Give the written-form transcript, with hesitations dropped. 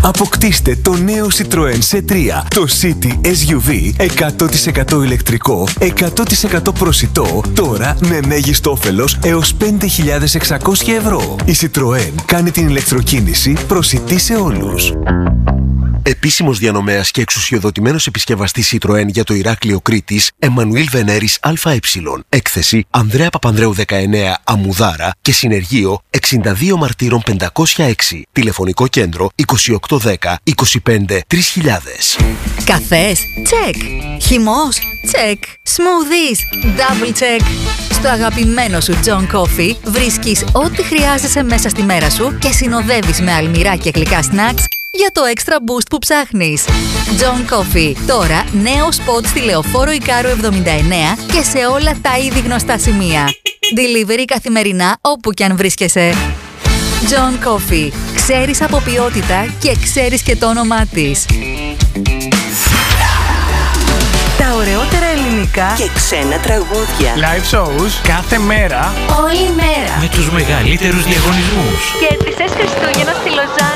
Αποκτήστε το νέο Citroën C3, το City SUV 100% ηλεκτρικό, 100% προσιτό, τώρα με μέγιστο όφελος έως 5.600 ευρώ. Η Citroën κάνει την ηλεκτροκίνηση προσιτή σε όλους. Επίσημος διανομέας και εξουσιοδοτημένος επισκευαστής Citroën για το Ηράκλειο Κρήτης, Εμμανουήλ Βενέρης ΑΕ. Έκθεση Ανδρέα Παπανδρέου 19, Αμμουδάρα και συνεργείο 62 Μαρτύρων 506. Τηλεφωνικό κέντρο 2810 25 3000. Καφές, τσεκ. Χυμός, τσεκ. Smoothies, double check. Στο αγαπημένο σου John Coffee βρίσκεις ό,τι χρειάζεσαι μέσα στη μέρα σου και συνοδεύεις με αλμυρά και γλυκά snacks για το extra boost που ψάχνεις. John Coffee. Τώρα νέο σποτ στη Λεωφόρο Ικάρου 79 και σε όλα τα ήδη γνωστά σημεία. Delivery καθημερινά όπου κι αν βρίσκεσαι. John Coffee. Ξέρεις από ποιότητα και ξέρεις και το όνομά της. Τα ωραιότερα ελληνικά και ξένα τραγούδια. Live shows κάθε μέρα. Όλη μέρα. Με τους μεγαλύτερους διαγωνισμούς. Κέρδισες Χριστούγεννα στη Λοζάνη.